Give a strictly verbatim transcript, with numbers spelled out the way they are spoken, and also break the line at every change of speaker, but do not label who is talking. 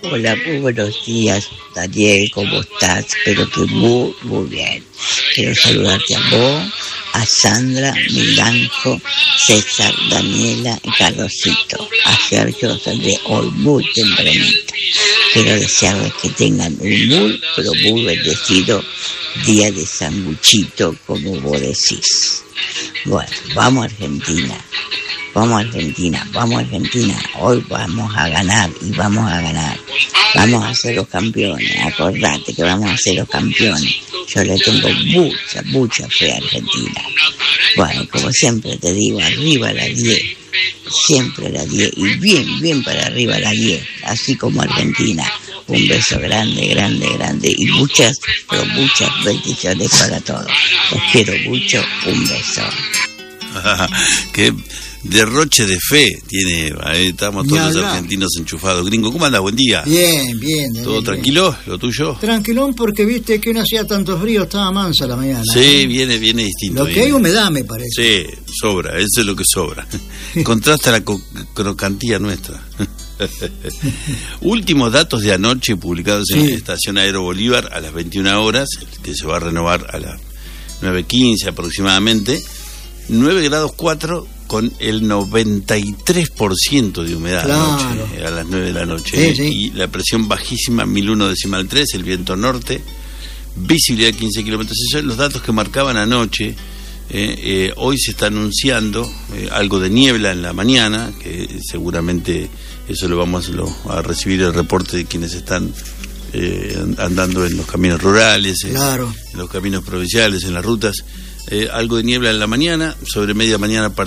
Hola, muy buenos días, Daniel, ¿cómo estás? Espero que muy, muy bien. Quiero saludarte a vos, a Sandra, Milanjo, César, Daniela y Carlosito. A Sergio lo saldré hoy muy tempranito. Quiero desearles que tengan un muy, pero muy bendecido día de sanguchito, como vos decís. Bueno, vamos a Argentina. Vamos a Argentina, vamos a Argentina, hoy vamos a ganar y vamos a ganar, vamos a ser los campeones, acordate que vamos a ser los campeones, yo le tengo mucha, mucha fe a Argentina. Bueno, como siempre te digo, arriba la diez, siempre la diez, y bien, bien para arriba la diez, así como Argentina. Un beso grande, grande, grande, y muchas, pero muchas bendiciones para todos. Los quiero mucho, un beso.
Qué derroche de fe tiene, ahí estamos todos los argentinos enchufados. Gringo, ¿cómo andas? Buen día.
Bien, bien.
¿Todo
bien,
tranquilo?
bien.
¿Lo tuyo?
Tranquilón, porque viste que no hacía tanto frío, estaba mansa la mañana.
Sí,
¿eh?
viene viene distinto.
Lo que
viene.
hay humedad, me parece.
Sí, sobra, eso es lo que sobra. Contrasta la co- crocantía nuestra. Últimos datos de anoche publicados sí. en la estación Aero Bolívar a las veintiuna horas, que se va a renovar a las nueve quince aproximadamente. nueve grados cuatro con el noventa y tres por ciento de humedad
claro.
anoche, a las nueve de la noche.
Sí, sí.
Y la presión bajísima, mil uno decimal tres, el viento norte, visibilidad quince kilómetros. Esos son los datos que marcaban anoche. Eh, eh, hoy se está anunciando eh, algo de niebla en la mañana, que seguramente eso lo vamos lo, a recibir el reporte de quienes están eh, andando en los caminos rurales, eh,
claro.
en los caminos provinciales, en las rutas. Eh, algo de niebla en la mañana, sobre media mañana